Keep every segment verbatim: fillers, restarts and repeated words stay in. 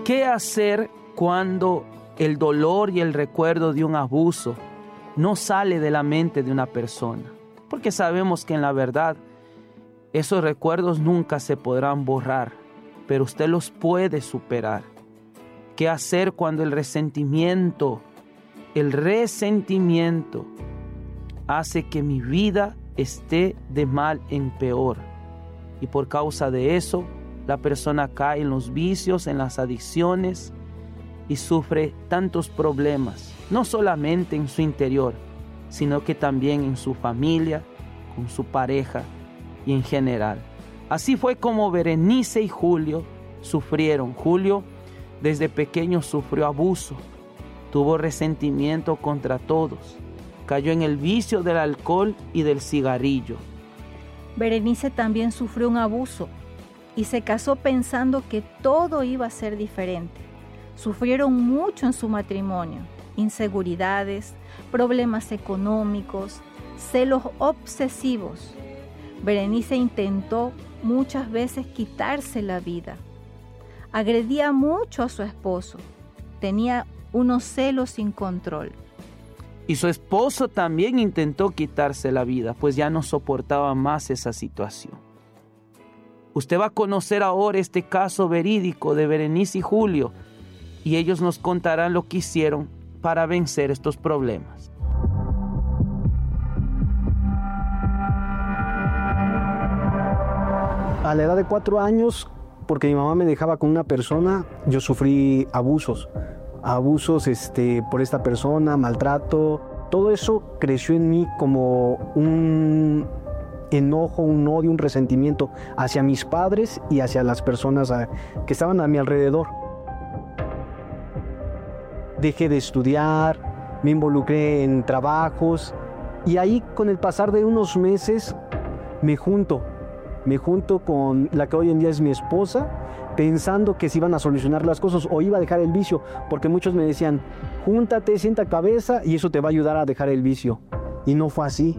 ¿Qué hacer cuando el dolor y el recuerdo de un abuso no sale de la mente de una persona? Porque sabemos que en la verdad esos recuerdos nunca se podrán borrar, pero usted los puede superar. ¿Qué hacer cuando el resentimiento, el resentimiento hace que mi vida esté de mal en peor? Y por causa de eso, la persona cae en los vicios, en las adicciones y sufre tantos problemas, no solamente en su interior, sino que también en su familia, con su pareja y en general. Así fue como Berenice y Julio sufrieron. Julio desde pequeño sufrió abuso, tuvo resentimiento contra todos, cayó en el vicio del alcohol y del cigarrillo. Berenice también sufrió un abuso y se casó pensando que todo iba a ser diferente. Sufrieron mucho en su matrimonio, inseguridades, problemas económicos, celos obsesivos. Berenice intentó muchas veces quitarse la vida. Agredía mucho a su esposo. Tenía unos celos sin control. Y su esposo también intentó quitarse la vida, pues ya no soportaba más esa situación. Usted va a conocer ahora este caso verídico de Berenice y Julio, y ellos nos contarán lo que hicieron para vencer estos problemas. A la edad de cuatro años, porque mi mamá me dejaba con una persona, yo sufrí abusos. Abusos este, por esta persona, maltrato. Todo eso creció en mí como un enojo, un odio, un resentimiento hacia mis padres y hacia las personas que estaban a mi alrededor. Dejé de estudiar, me involucré en trabajos y ahí con el pasar de unos meses me junto, me junto con la que hoy en día es mi esposa, pensando que se iban a solucionar las cosas o iba a dejar el vicio, porque muchos me decían, júntate, sienta cabeza y eso te va a ayudar a dejar el vicio. Y no fue así.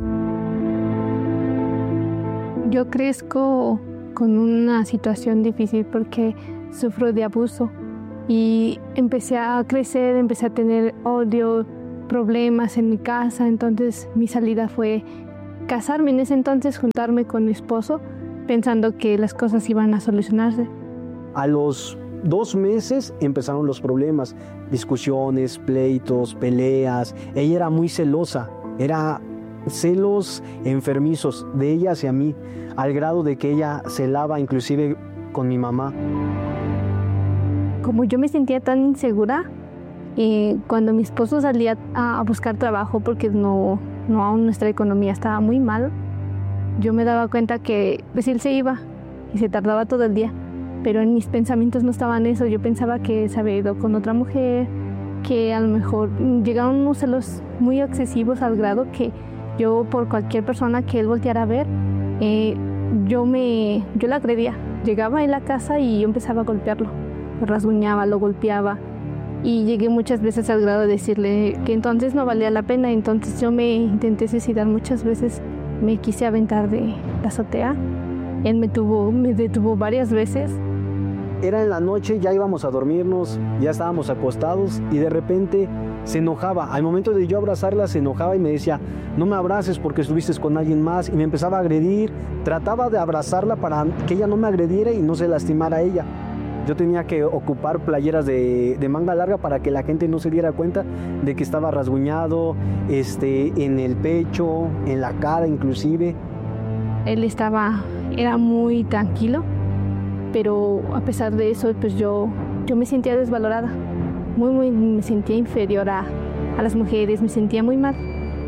Yo crezco con una situación difícil porque sufro de abuso y empecé a crecer, empecé a tener odio, problemas en mi casa, entonces mi salida fue casarme en ese entonces, juntarme con mi esposo, pensando que las cosas iban a solucionarse. A los dos meses empezaron los problemas, discusiones, pleitos, peleas. Ella era muy celosa, era celos enfermizos de ella hacia mí, al grado de que ella celaba inclusive con mi mamá. Como yo me sentía tan insegura, eh, cuando mi esposo salía a buscar trabajo porque no, no aún nuestra economía estaba muy mal, yo me daba cuenta que pues él se iba y se tardaba todo el día, pero en mis pensamientos no estaban eso. Yo pensaba que se había ido con otra mujer, que a lo mejor llegaron unos celos muy excesivos al grado que yo por cualquier persona que él volteara a ver, eh, yo me yo la agredía. Llegaba en la casa y yo empezaba a golpearlo, lo rasguñaba, lo golpeaba y llegué muchas veces al grado de decirle que entonces no valía la pena. Entonces yo me intenté suicidar muchas veces, me quise aventar de la azotea. Él me, tuvo, me detuvo varias veces. Era en la noche, ya íbamos a dormirnos, ya estábamos acostados y de repente se enojaba. Al momento de yo abrazarla se enojaba y me decía, no me abraces porque estuviste con alguien más, y me empezaba a agredir. Trataba de abrazarla para que ella no me agrediera y no se lastimara a ella. Yo tenía que ocupar playeras de, de manga larga para que la gente no se diera cuenta de que estaba rasguñado, este, en el pecho, en la cara inclusive. Él estaba, era muy tranquilo, pero a pesar de eso, pues yo, yo me sentía desvalorada, muy, muy, me sentía inferior a, a las mujeres, me sentía muy mal.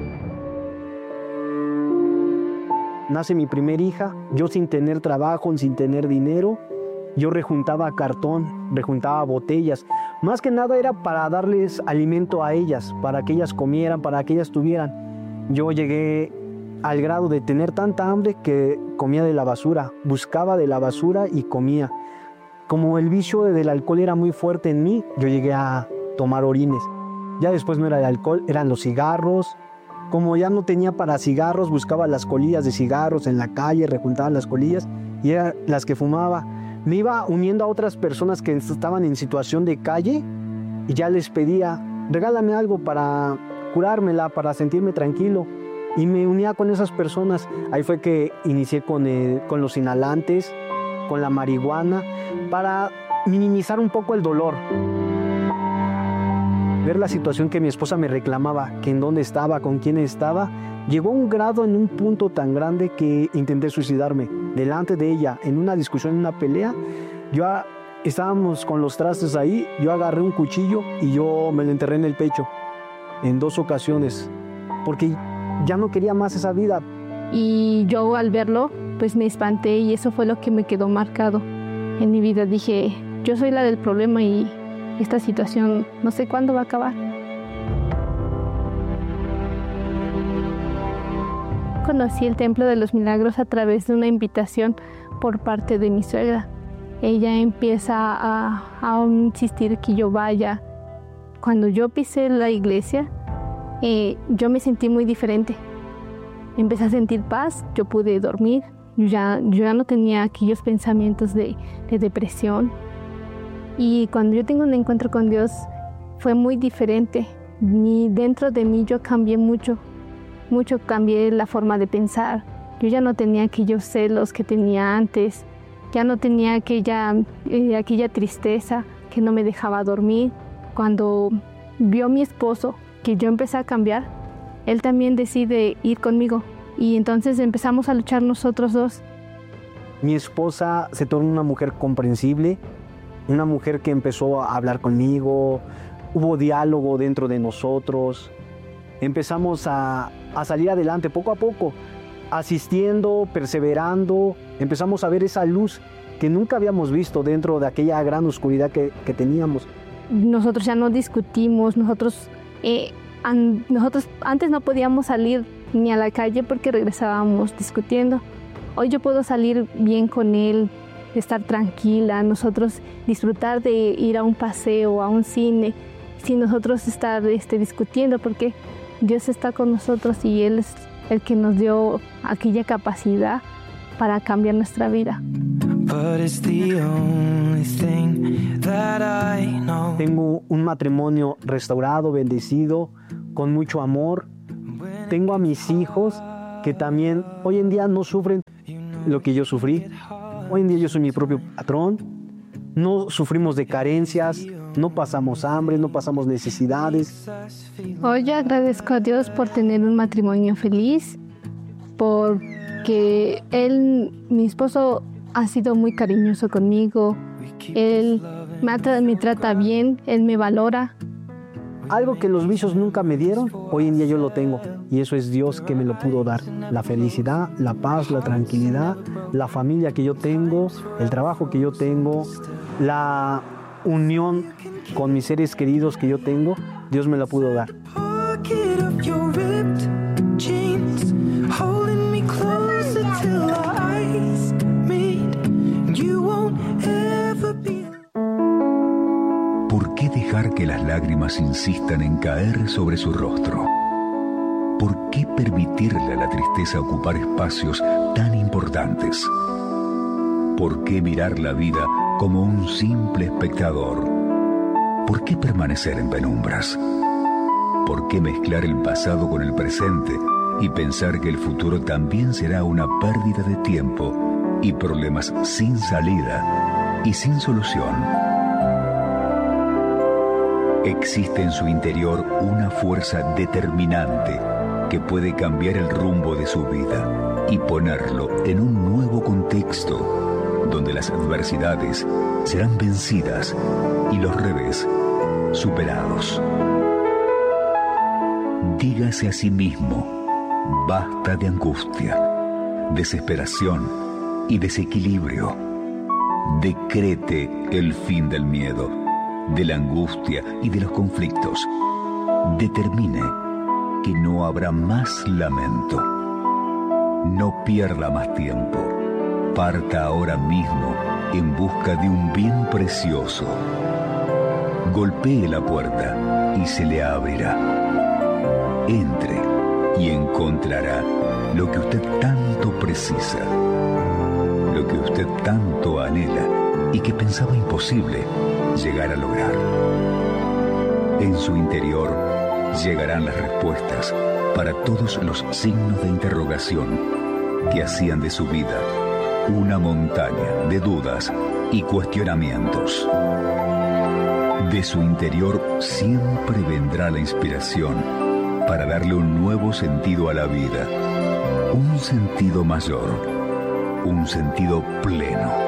Nace mi primer hija, yo sin tener trabajo, sin tener dinero, yo rejuntaba cartón, rejuntaba botellas. Más que nada era para darles alimento a ellas, para que ellas comieran, para que ellas tuvieran. Yo llegué al grado de tener tanta hambre que comía de la basura, buscaba de la basura y comía. Como el vicio del alcohol era muy fuerte en mí, yo llegué a tomar orines. Ya después no era el alcohol, eran los cigarros. Como ya no tenía para cigarros, buscaba las colillas de cigarros en la calle, rejuntaba las colillas y eran las que fumaba. Me iba uniendo a otras personas que estaban en situación de calle y ya les pedía, regálame algo para curármela, para sentirme tranquilo. Y me unía con esas personas. Ahí fue que inicié con, el, con los inhalantes, con la marihuana, para minimizar un poco el dolor. Ver la situación que mi esposa me reclamaba, que en dónde estaba, con quién estaba, llegó a un grado, en un punto tan grande que intenté suicidarme. Delante de ella, en una discusión, en una pelea, yo estábamos con los trastes ahí, yo agarré un cuchillo y yo me lo enterré en el pecho en dos ocasiones, porque ya no quería más esa vida. Y yo al verlo, pues me espanté y eso fue lo que me quedó marcado en mi vida. Dije, yo soy la del problema y esta situación no sé cuándo va a acabar. Conocí el Templo de los Milagros a través de una invitación por parte de mi suegra. Ella empieza a, a insistir que yo vaya. Cuando yo pisé la iglesia, eh, yo me sentí muy diferente. Empecé a sentir paz, yo pude dormir, yo ya, yo ya no tenía aquellos pensamientos de, de depresión. Y cuando yo tengo un encuentro con Dios, fue muy diferente. Ni dentro de mí yo cambié mucho, mucho cambié la forma de pensar. Yo ya no tenía aquellos celos que tenía antes, ya no tenía aquella, eh, aquella tristeza que no me dejaba dormir. Cuando vio mi esposo que yo empecé a cambiar, él también decide ir conmigo y entonces empezamos a luchar nosotros dos. Mi esposa se tornó una mujer comprensible, una mujer que empezó a hablar conmigo, hubo diálogo dentro de nosotros, empezamos a, a salir adelante poco a poco, asistiendo, perseverando, empezamos a ver esa luz que nunca habíamos visto dentro de aquella gran oscuridad que, que teníamos. Nosotros ya no discutimos, nosotros, eh, an, nosotros antes no podíamos salir ni a la calle porque regresábamos discutiendo. Hoy yo puedo salir bien con él, estar tranquila, nosotros disfrutar de ir a un paseo, a un cine, sin nosotros estar este, discutiendo, porque Dios está con nosotros y Él es el que nos dio aquella capacidad para cambiar nuestra vida. Tengo un matrimonio restaurado, bendecido, con mucho amor. Tengo a mis hijos que también hoy en día no sufren lo que yo sufrí. Hoy en día yo soy mi propio patrón. No sufrimos de carencias, no pasamos hambre, no pasamos necesidades. Hoy yo agradezco a Dios por tener un matrimonio feliz, porque él, mi esposo, ha sido muy cariñoso conmigo. Él me, me trata bien, él me valora. Algo que los vicios nunca me dieron, hoy en día yo lo tengo. Y eso es Dios que me lo pudo dar. La felicidad, la paz, la tranquilidad, la familia que yo tengo, el trabajo que yo tengo, la unión con mis seres queridos que yo tengo, Dios me la pudo dar. ¿Por qué dejar que las lágrimas insistan en caer sobre su rostro? ¿Por qué permitirle a la tristeza ocupar espacios tan importantes? ¿Por qué mirar la vida como un simple espectador? ¿Por qué permanecer en penumbras? ¿Por qué mezclar el pasado con el presente y pensar que el futuro también será una pérdida de tiempo y problemas sin salida y sin solución? Existe en su interior una fuerza determinante que puede cambiar el rumbo de su vida y ponerlo en un nuevo contexto donde las adversidades serán vencidas y los revés superados. Dígase a sí mismo, basta de angustia, desesperación y desequilibrio. Decrete el fin del miedo, de la angustia y de los conflictos. Determine que no habrá más lamento. No pierda más tiempo. Parta ahora mismo en busca de un bien precioso. Golpee la puerta y se le abrirá. Entre y encontrará lo que usted tanto precisa, lo que usted tanto anhela. y que pensaba imposible llegar a lograr. En su interior llegarán las respuestas para todos los signos de interrogación que hacían de su vida una montaña de dudas y cuestionamientos. De su interior siempre vendrá la inspiración para darle un nuevo sentido a la vida, un sentido mayor, un sentido pleno.